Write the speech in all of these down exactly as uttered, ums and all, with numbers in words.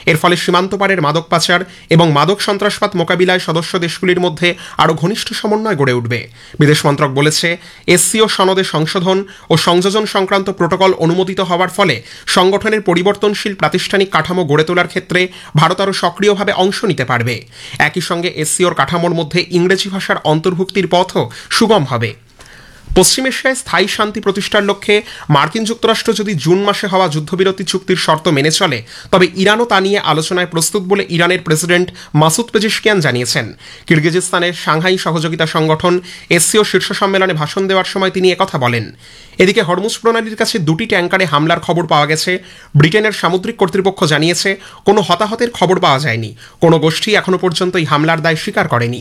এর ফলে সীমান্ত পারের মাদক পাচার এবং মাদক সন্ত্রাসবাদ মোকাবিলায় সদস্য দেশগুলির মধ্যে আরও ঘনিষ্ঠ সমন্বয় গড়ে উঠবে। বিদেশ মন্ত্রক বলেছে, এসসিও সনদে সংশোধন ও সংযোজন সংক্রান্ত প্রোটোকল অনুমোদিত হওয়ার ফলে সংগঠনের পরিবর্তনশীল প্রাতিষ্ঠানিক কাঠামো গড়ে তোলার ক্ষেত্রে ভারত আরও সক্রিয়ভাবে অংশ নিতে পারবে। একই সঙ্গে এসসিওর কাঠামোর মধ্যে ইংরেজি ভাষার অন্তর্ভুক্তির পথও সুগম হবে। পশ্চিম এশিয়ায় স্থায়ী শান্তি প্রতিষ্ঠার লক্ষ্যে মার্কিন যুক্তরাষ্ট্র যদি জুন মাসে হওয়া যুদ্ধবিরতি চুক্তির শর্ত মেনে চলে, তবে ইরানও তা নিয়ে আলোচনায় প্রস্তুত বলে ইরানের প্রেসিডেন্ট মাসুদ পেজিশকিয়ান জানিয়েছেন। কিরগিজস্তানের সাংহাই সহযোগিতা সংগঠন এসসিও শীর্ষ সম্মেলনে ভাষণ দেওয়ার সময় তিনি একথা বলেন। এদিকে হরমুজ প্রণালীর কাছে দুটি ট্যাঙ্কারে হামলার খবর পাওয়া গেছে। ব্রিটেনের সামুদ্রিক কর্তৃপক্ষ জানিয়েছে, কোনো হতাহতের খবর পাওয়া যায়নি। কোনো গোষ্ঠী এখনো পর্যন্ত এই হামলার দায় স্বীকার করেনি।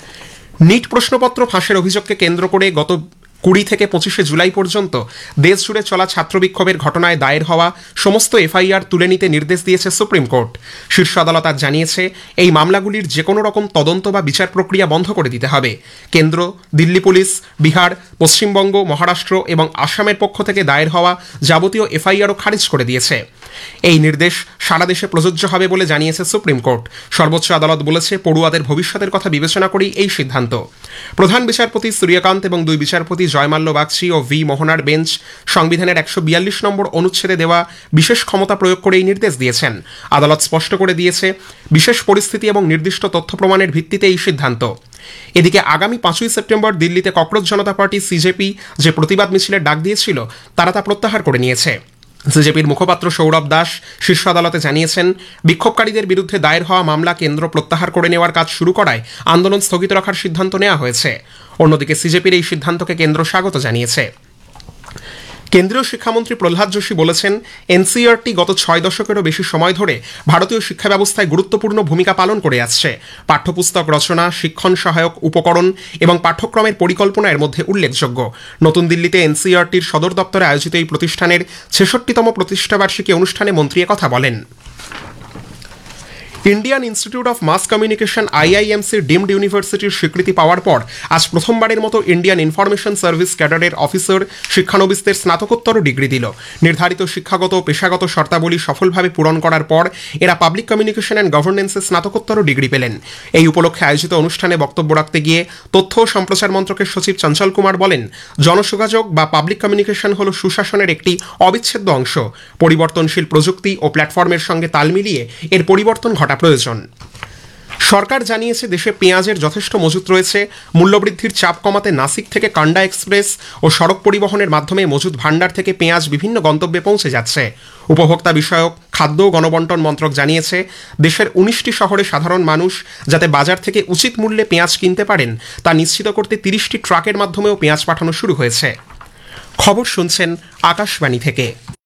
নিট প্রশ্নপত্র ফাঁসের অভিযোগকে কেন্দ্র করে গত কুড়ি থেকে পঁচিশে জুলাই পর্যন্ত দেশ জুড়ে চলা ছাত্র বিক্ষোভের ঘটনায় দায়ের হওয়া সমস্ত এফআইআর তুলে নিতে নির্দেশ দিয়েছে সুপ্রিম কোর্ট। শীর্ষ আদালত আজ জানিয়েছে, এই মামলাগুলির যে কোনো রকম তদন্ত বা বিচার প্রক্রিয়া বন্ধ করে দিতে হবে। কেন্দ্র, দিল্লি পুলিশ, বিহার, পশ্চিমবঙ্গ, মহারাষ্ট্র এবং আসামের পক্ষ থেকে দায়ের হওয়া যাবতীয় এফআইআরও খারিজ করে দিয়েছে। এই নির্দেশ সারা দেশে প্রযোজ্য হবে বলে জানিয়েছে সুপ্রিম কোর্ট। সর্বোচ্চ আদালত বলেছে, পড়ুয়াদের ভবিষ্যতের কথা বিবেচনা করেই এই সিদ্ধান্ত। প্রধান বিচারপতি সূর্যকান্ত এবং দুই বিচারপতি জয়মাল্য বাগচি ও ভি মোহনার বেঞ্চ সংবিধানের একশো বিয়াল্লিশ নম্বর অনুচ্ছেদে দেওয়া বিশেষ ক্ষমতা প্রয়োগ করে এই নির্দেশ দিয়েছেন। আদালত স্পষ্ট করে দিয়েছে, বিশেষ পরিস্থিতি এবং নির্দিষ্ট তথ্য প্রমাণের ভিত্তিতে এই সিদ্ধান্ত। এদিকে আগামী পাঁচই সেপ্টেম্বর দিল্লিতে ককরোচ জনতা পার্টি সিজেপি যে প্রতিবাদ মিছিলের ডাক দিয়েছিল, তারা তা প্রত্যাহার করে নিয়েছে। সিজেপির মুখপাত্র সৌরভ দাস শীর্ষ আদালতে জানিয়েছেন, বিক্ষোভকারীদের বিরুদ্ধে দায়ের হওয়া মামলা কেন্দ্র প্রত্যাহার করে নেওয়ার কাজ শুরু করায় আন্দোলন স্থগিত রাখার সিদ্ধান্ত নেওয়া হয়েছে। অন্যদিকে সিজেপির এই সিদ্ধান্তকে কেন্দ্র স্বাগত জানিয়েছে। কেন্দ্রীয় শিক্ষামন্ত্রী প্রহ্লাদ যোশী বলেছেন, এনসিইআরটি গত ছয় দশকেরও বেশি সময় ধরে ভারতীয় শিক্ষা ব্যবস্থায় গুরুত্বপূর্ণ ভূমিকা পালন করে আসছে। পাঠ্যপুস্তক রচনা, শিক্ষণ সহায়ক উপকরণ এবং পাঠ্যক্রমের পরিকল্পনা এর মধ্যে উল্লেখযোগ্য। নতুন দিল্লিতে এনসিইআরটির সদর দপ্তরে আয়োজিত এই প্রতিষ্ঠানের ছেষট্টিতম প্রতিষ্ঠাবার্ষিকী অনুষ্ঠানে মন্ত্রী একথা বলেন। Indian institute of mass communication আইআইএমসির deemed ইউনিভার্সিটির স্বীকৃতি পাওয়ার পর আজ প্রথমবারের মতো ইন্ডিয়ান ইনফরমেশন সার্ভিস ক্যাডারের অফিসার শিক্ষানবিশদের স্নাতকোত্তর ডিগ্রি দিল। নির্ধারিত শিক্ষাগত ও পেশাগত শর্তাবলী সফলভাবে পূরণ করার পর এরা পাবলিক কমিউনিকেশন অ্যান্ড গভর্নেন্সের স্নাতকোত্তর ডিগ্রি পেলেন। এই উপলক্ষে আয়োজিত অনুষ্ঠানে বক্তব্য রাখতে গিয়ে তথ্য ও সম্প্রচার মন্ত্রকের সচিব চঞ্চল কুমার বলেন, জনযোগাযোগ বা পাবলিক কমিউনিকেশন হল সুশাসনের একটি অবিচ্ছেদ্য অংশ। পরিবর্তনশীল প্রযুক্তি ও প্ল্যাটফর্মের সঙ্গে তাল মিলিয়ে এর পরিবর্তন ঘটা প্রয়োজন। সরকার জানিয়েছে, দেশে পেঁয়াজের যথেষ্ট মজুত রয়েছে। মূল্যবৃদ্ধির চাপ কমাতে নাসিক থেকে কান্ডা এক্সপ্রেস ও সড়ক পরিবহনের মাধ্যমে মজুত ভাণ্ডার থেকে পেঁয়াজ বিভিন্ন গন্তব্যে পৌঁছে যাচ্ছে। উপভোক্তা বিষয়ক খাদ্য ও গণবণ্টন মন্ত্রক জানিয়েছে, দেশের উনিশটি শহরে সাধারণ মানুষ যাতে বাজার থেকে উচিত মূল্যে পেঁয়াজ কিনতে পারেন তা নিশ্চিত করতে তিরিশটি ট্রাকের মাধ্যমেও পেঁয়াজ পাঠানো শুরু হয়েছে। খবর শুনছেন আকাশবাণী থেকে।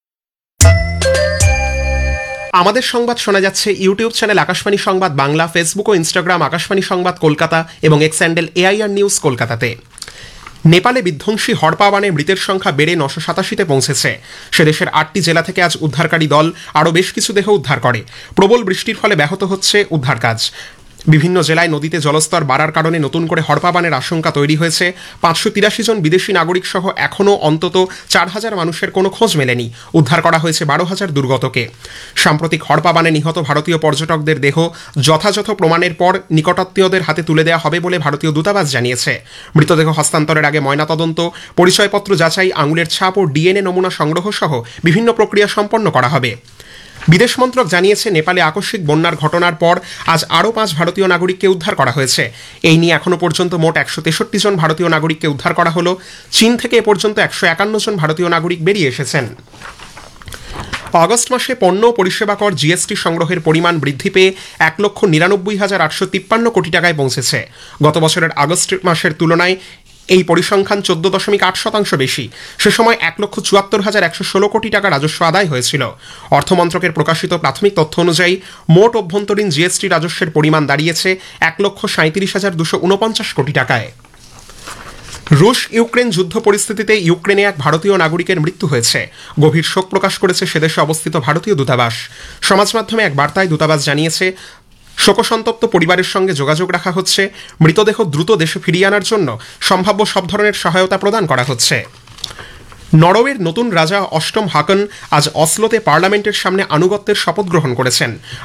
আমাদের সংবাদ শোনা যাচ্ছে ইউটিউব চ্যানেল আকাশবাণী সংবাদ বাংলা, ফেসবুক ও ইনস্টাগ্রাম আকাশবাণী সংবাদ কলকাতা এবং এক্স হ্যান্ডেল এআইআর নিউজ কলকাতাতে। নেপালে বিধ্বংসী হড়পাবানে মৃতের সংখ্যা বেড়ে নশো সাতাশিতে পৌঁছেছে। সে দেশের আটটি জেলা থেকে আজ উদ্ধারকারী দল আরও বেশ কিছু দেহ উদ্ধার করে। প্রবল বৃষ্টির ফলে ব্যাহত হচ্ছে উদ্ধার কাজ। বিভিন্ন জেলায় নদীতে জলস্তর বাড়ার কারণে নতুন করে হড়পাবানের আশঙ্কা তৈরি হয়েছে। পাঁচশো তিরাশি জন বিদেশি নাগরিক সহ এখনও অন্তত চার হাজার মানুষের কোনো খোঁজ মেলেনি। উদ্ধার করা হয়েছে বারো হাজার দুর্গতকে। সাম্প্রতিক হড়পাবানে নিহত ভারতীয় পর্যটকদের দেহ যথাযথ প্রমাণের পর নিকটাত্মীয়দের হাতে তুলে দেওয়া হবে বলে ভারতীয় দূতাবাস জানিয়েছে। মৃতদেহ হস্তান্তরের আগে ময়নাতদন্ত, পরিচয়পত্র যাচাই, আঙুলের ছাপ ও ডিএনএ নমুনা সংগ্রহ সহ বিভিন্ন প্রক্রিয়া সম্পন্ন করা হবে। বিদেশ মন্ত্রক জানিয়েছে, নেপালে আকস্মিক বন্যার ঘটনার পর আজ আরও পাঁচ ভারতীয় নাগরিককে উদ্ধার করা হয়েছে। এই নিয়ে এখনও পর্যন্ত মোট একশো তেষট্টি জন ভারতীয় নাগরিককে উদ্ধার করা হলো। চীন থেকে এ পর্যন্ত একশো একান্ন জন ভারতীয় নাগরিক বেরিয়ে এসেছেন। আগস্ট মাসে পণ্য ও পরিষেবা কর জিএসটি সংগ্রহের পরিমাণ বৃদ্ধি পেয়ে এক লক্ষ নিরানব্বই হাজার আটশো তিপ্পান্ন কোটি টাকায় পৌঁছেছে। গত বছরের আগস্ট মাসের তুলনায় এই পরিসংখ্যান চোদ্দ দশমিক আট শতাংশ বেশি। সে সময় এক লক্ষ চুয়াত্তর হাজার একশো ষোলো কোটি টাকা রাজস্ব আদায় হয়েছিল। অর্থমন্ত্রকের প্রকাশিত প্রাথমিক তথ্য অনুযায়ী মোট অভ্যন্তরীণ জিএসটি রাজস্বের পরিমাণ দাঁড়িয়েছে এক লক্ষ সাঁত্রিশ হাজার দুশো উনপঞ্চাশ কোটি টাকায়। রুশ ইউক্রেন যুদ্ধ পরিস্থিতিতে ইউক্রেনে এক ভারতীয় নাগরিকের মৃত্যু হয়েছে। গভীর শোক প্রকাশ করেছে সেদেশে অবস্থিত ভারতীয় দূতাবাস। সমাজ মাধ্যমে এক বার্তায় দূতাবাস জানিয়েছে, শোকসন্তপ্ত পরিবারের সঙ্গে যোগাযোগ রাখা হচ্ছে। মৃতদেহ দ্রুত দেশে ফিরিয়ে আনার জন্য সম্ভাব্য সব ধরনের সহায়তা প্রদান করা হচ্ছে। নরওয়ের নতুন রাজা অষ্টম হাকন আজ অসলোতে পার্লামেন্টের সামনে আনুগত্যের শপথ গ্রহণ করেছেন।